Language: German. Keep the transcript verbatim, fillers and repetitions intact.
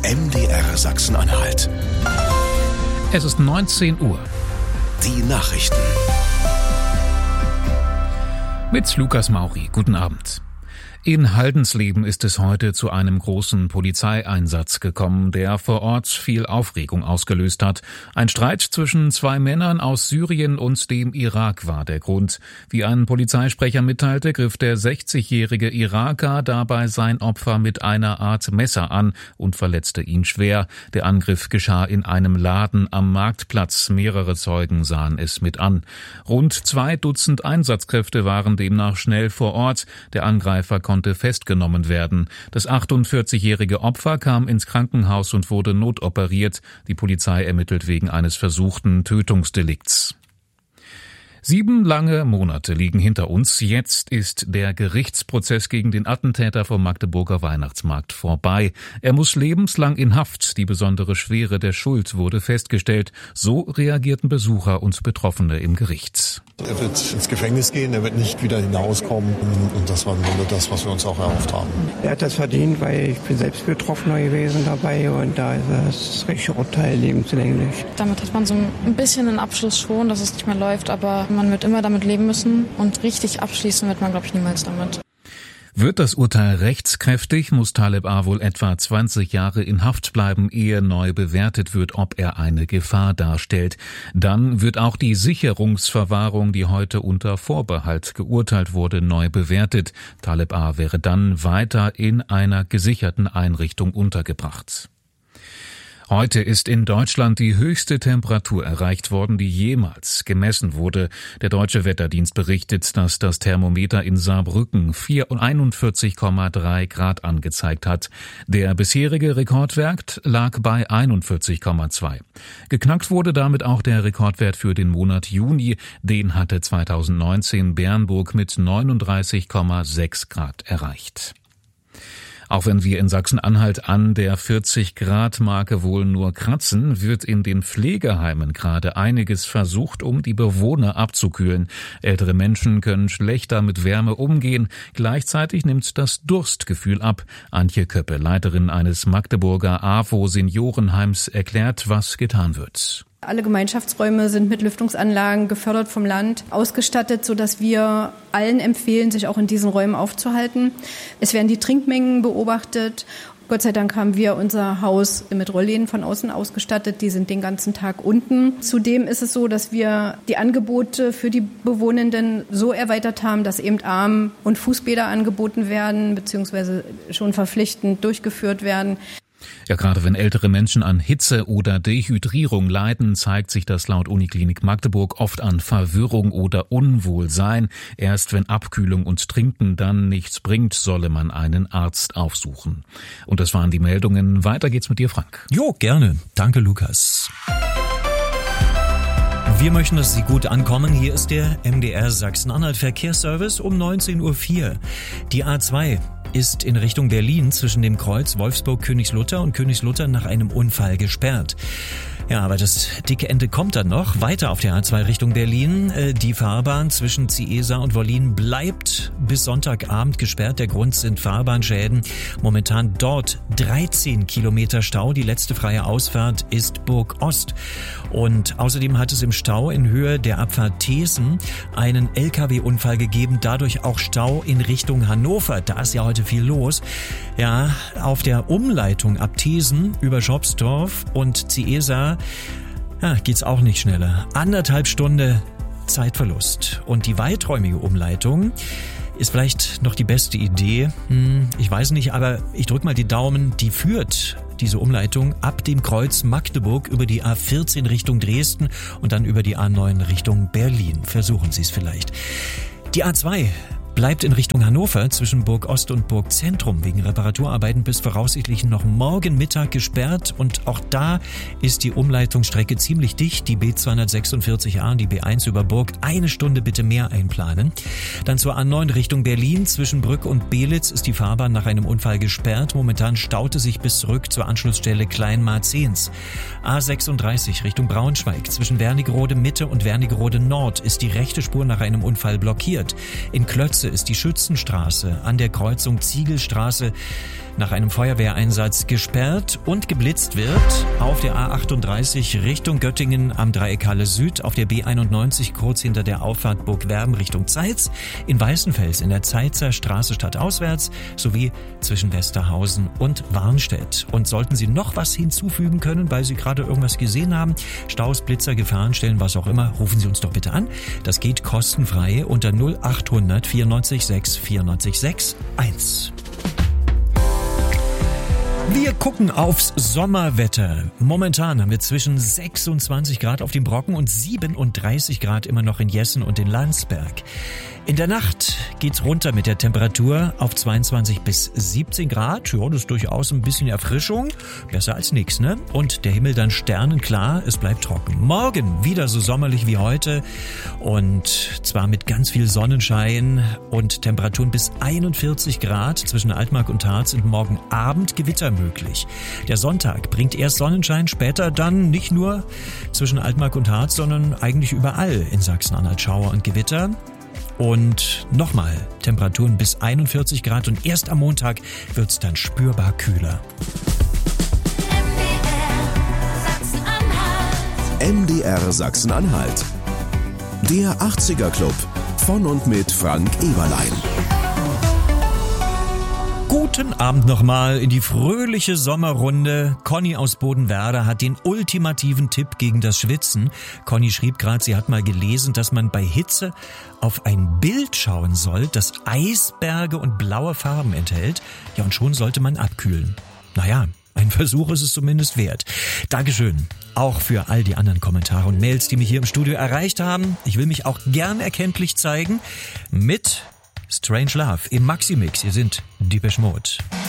M D R Sachsen-Anhalt. Es ist neunzehn Uhr. Die Nachrichten. Mit Lukas Mauri. Guten Abend. In Haldensleben ist es heute zu einem großen Polizeieinsatz gekommen, der vor Ort viel Aufregung ausgelöst hat. Ein Streit zwischen zwei Männern aus Syrien und dem Irak war der Grund. Wie ein Polizeisprecher mitteilte, griff der sechzigjährige Iraker dabei sein Opfer mit einer Art Messer an und verletzte ihn schwer. Der Angriff geschah in einem Laden am Marktplatz. Mehrere Zeugen sahen es mit an. Rund zwei Dutzend Einsatzkräfte waren demnach schnell vor Ort. Der Angreifer konnte festgenommen werden. Das achtundvierzigjährige Opfer kam ins Krankenhaus und wurde notoperiert. Die Polizei ermittelt wegen eines versuchten Tötungsdelikts. Sieben lange Monate liegen hinter uns. Jetzt ist der Gerichtsprozess gegen den Attentäter vom Magdeburger Weihnachtsmarkt vorbei. Er muss lebenslang in Haft. Die besondere Schwere der Schuld wurde festgestellt. So reagierten Besucher und Betroffene im Gericht. Er wird ins Gefängnis gehen, er wird nicht wieder hinauskommen. Und das war im Grunde das, was wir uns auch erhofft haben. Er hat das verdient, weil ich bin selbst Betroffener gewesen dabei und da ist das richtige Urteil lebenslänglich. Damit hat man so ein bisschen einen Abschluss schon, dass es nicht mehr läuft, aber man wird immer damit leben müssen und richtig abschließen wird man, glaube ich, niemals damit. Wird das Urteil rechtskräftig, muss Taleb A. wohl etwa zwanzig Jahre in Haft bleiben, ehe neu bewertet wird, ob er eine Gefahr darstellt. Dann wird auch die Sicherungsverwahrung, die heute unter Vorbehalt geurteilt wurde, neu bewertet. Taleb A. wäre dann weiter in einer gesicherten Einrichtung untergebracht. Heute ist in Deutschland die höchste Temperatur erreicht worden, die jemals gemessen wurde. Der Deutsche Wetterdienst berichtet, dass das Thermometer in Saarbrücken einundvierzig Komma drei Grad angezeigt hat. Der bisherige Rekordwert lag bei einundvierzig Komma zwei. Geknackt wurde damit auch der Rekordwert für den Monat Juni. Den hatte zweitausendneunzehn Bernburg mit neununddreißig Komma sechs Grad erreicht. Auch wenn wir in Sachsen-Anhalt an der vierzig-Grad-Marke wohl nur kratzen, wird in den Pflegeheimen gerade einiges versucht, um die Bewohner abzukühlen. Ältere Menschen können schlechter mit Wärme umgehen. Gleichzeitig nimmt das Durstgefühl ab. Antje Köppe, Leiterin eines Magdeburger A W O-Seniorenheims, erklärt, was getan wird. Alle Gemeinschaftsräume sind mit Lüftungsanlagen gefördert vom Land ausgestattet, sodass wir allen empfehlen, sich auch in diesen Räumen aufzuhalten. Es werden die Trinkmengen beobachtet. Gott sei Dank haben wir unser Haus mit Rollläden von außen ausgestattet. Die sind den ganzen Tag unten. Zudem ist es so, dass wir die Angebote für die Bewohnenden so erweitert haben, dass eben Arm- und Fußbäder angeboten werden, beziehungsweise schon verpflichtend durchgeführt werden. Ja, gerade wenn ältere Menschen an Hitze oder Dehydrierung leiden, zeigt sich das laut Uniklinik Magdeburg oft an Verwirrung oder Unwohlsein. Erst wenn Abkühlung und Trinken dann nichts bringt, solle man einen Arzt aufsuchen. Und das waren die Meldungen. Weiter geht's mit dir, Frank. Jo, gerne. Danke, Lukas. Wir möchten, dass Sie gut ankommen. Hier ist der M D R Sachsen-Anhalt Verkehrsservice um neunzehn Uhr vier. Die A zwei ist in Richtung Berlin zwischen dem Kreuz Wolfsburg-Königslutter und Königslutter nach einem Unfall gesperrt. Ja, aber das dicke Ende kommt dann noch. Weiter auf der A zwei Richtung Berlin. Die Fahrbahn zwischen Ciesa und Wollin bleibt bis Sonntagabend gesperrt. Der Grund sind Fahrbahnschäden. Momentan dort dreizehn Kilometer Stau. Die letzte freie Ausfahrt ist Burg Ost. Und außerdem hat es im Stau in Höhe der Abfahrt Thesen einen L K W-Unfall gegeben. Dadurch auch Stau in Richtung Hannover. Da ist ja heute viel los. Ja, auf der Umleitung ab Thesen über Schopsdorf und Ciesa ja, geht's auch nicht schneller. Anderthalb Stunde Zeitverlust. Und die weiträumige Umleitung ist vielleicht noch die beste Idee. Hm, ich weiß nicht, aber ich drück mal die Daumen. Die führt, diese Umleitung, ab dem Kreuz Magdeburg über die A vierzehn Richtung Dresden und dann über die A neun Richtung Berlin. Versuchen Sie es vielleicht. Die A zwei bleibt in Richtung Hannover zwischen Burg Ost und Burg Zentrum wegen Reparaturarbeiten bis voraussichtlich noch morgen Mittag gesperrt. Und auch da ist die Umleitungsstrecke ziemlich dicht. Die B zweihundertsechsundvierzig A und die B eins über Burg. Eine Stunde bitte mehr einplanen. Dann zur A neun Richtung Berlin. Zwischen Brück und Belitz ist die Fahrbahn nach einem Unfall gesperrt. Momentan staute sich bis zurück zur Anschlussstelle Kleinmarzens. A sechsunddreißig Richtung Braunschweig. Zwischen Wernigerode Mitte und Wernigerode Nord ist die rechte Spur nach einem Unfall blockiert. In Klötze nächste ist die Schützenstraße an der Kreuzung Ziegelstraße nach einem Feuerwehreinsatz gesperrt und geblitzt wird. Auf der A achtunddreißig Richtung Göttingen am Dreieck Halle Süd, auf der B einundneunzig kurz hinter der Auffahrt Burg Werben Richtung Zeitz, in Weißenfels in der Zeitzer Straße stadtauswärts sowie zwischen Westerhausen und Warnstedt. Und sollten Sie noch was hinzufügen können, weil Sie gerade irgendwas gesehen haben, Staus, Blitzer, Gefahrenstellen, was auch immer, rufen Sie uns doch bitte an. Das geht kostenfrei unter null achthundert vierundneunzig sechs vierundneunzig sechs eins. Wir gucken aufs Sommerwetter. Momentan haben wir zwischen sechsundzwanzig Grad auf dem Brocken und siebenunddreißig Grad immer noch in Jessen und in Landsberg. In der Nacht geht's runter mit der Temperatur auf zweiundzwanzig bis siebzehn Grad. Ja, das ist durchaus ein bisschen Erfrischung. Besser als nix, ne? Und der Himmel dann sternenklar, es bleibt trocken. Morgen wieder so sommerlich wie heute und zwar mit ganz viel Sonnenschein und Temperaturen bis einundvierzig Grad. Zwischen Altmark und Harz sind morgen Abend Gewitter möglich. Der Sonntag bringt erst Sonnenschein, später dann nicht nur zwischen Altmark und Harz, sondern eigentlich überall in Sachsen-Anhalt Schauer und Gewitter. Und nochmal Temperaturen bis einundvierzig Grad und erst am Montag wird's dann spürbar kühler. M D R Sachsen-Anhalt. Der achtziger Club von und mit Frank Eberlein. Guten Abend nochmal in die fröhliche Sommerrunde. Conny aus Bodenwerder hat den ultimativen Tipp gegen das Schwitzen. Conny schrieb gerade, sie hat mal gelesen, dass man bei Hitze auf ein Bild schauen soll, das Eisberge und blaue Farben enthält. Ja, und schon sollte man abkühlen. Naja, ein Versuch ist es zumindest wert. Dankeschön. Auch für all die anderen Kommentare und Mails, die mich hier im Studio erreicht haben. Ich will mich auch gern erkenntlich zeigen mit Strange Love im Maxi-Mix. Ihr sind Depeche Mode.